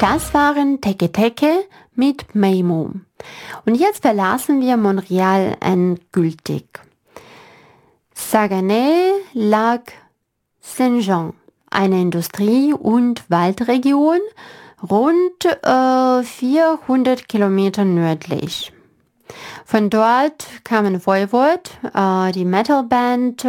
Das waren Teke Teke mit Meimo. Und jetzt verlassen wir Montreal endgültig. Saguenay-Lac-Saint-Jean, eine Industrie- und Waldregion, rund 400 Kilometer nördlich. Von dort kamen Voivod, die Metalband.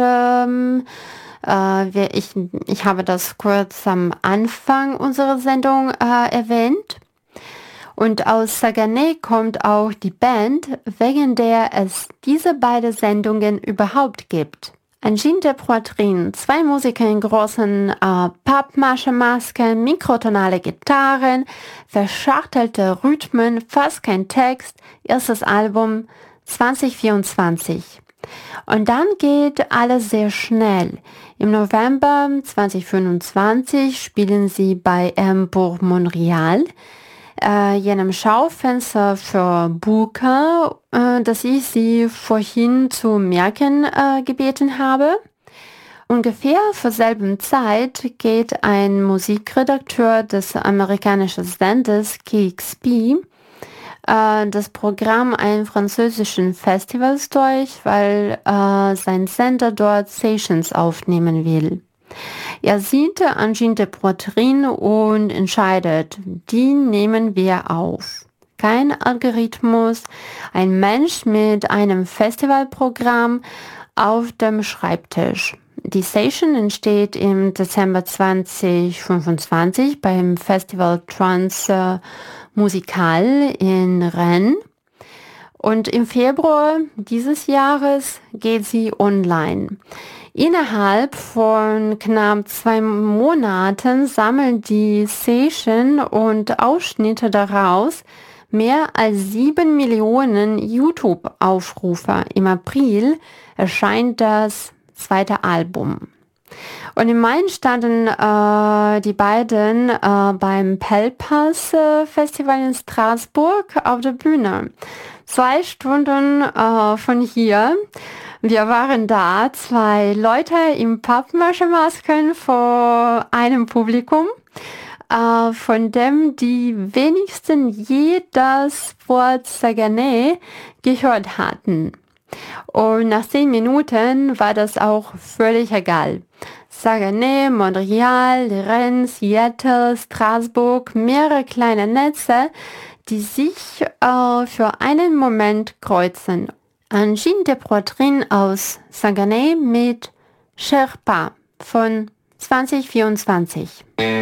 Ich habe das kurz am Anfang unserer Sendung erwähnt. Und aus Saguenay kommt auch die Band, wegen der es diese beiden Sendungen überhaupt gibt. Angine de Poitrine, 2 Musiker in großen Pappmaschemasken, mikrotonale Gitarren, verschachtelte Rhythmen, fast kein Text, erstes Album 2024. Und dann geht alles sehr schnell. Im November 2025 spielen sie bei Hamburg Montreal, jenem Schaufenster für Booker, das ich Sie vorhin zu merken gebeten habe. Ungefähr zur selben Zeit geht ein Musikredakteur des amerikanischen Senders KXP das Programm eines französischen Festivals durch, weil sein Sender dort Sessions aufnehmen will. Er sieht Angine de Poitrine und entscheidet, die nehmen wir auf. Kein Algorithmus, ein Mensch mit einem Festivalprogramm auf dem Schreibtisch. Die Session entsteht im Dezember 2025 beim Festival Trans Musical in Rennes. Und im Februar dieses Jahres geht sie online. Innerhalb von knapp 2 Monaten sammeln die Session und Ausschnitte daraus mehr als 7 Millionen YouTube-Aufrufe. Im April erscheint das 2. Album. Und im Mai standen die beiden beim Pelpas Festival in Straßburg auf der Bühne. 2 Stunden von hier. Wir waren da, 2 Leute in Pappmaschemasken vor einem Publikum, von dem die wenigsten je das Wort Saguenay gehört hatten. Und nach 10 Minuten war das auch völlig egal. Saguenay, Montreal, Rennes, Seattle, Straßburg, mehrere kleine Netze, die sich für einen Moment kreuzen. Angine de Poitrine aus Saguenay mit Sherpa von 2024.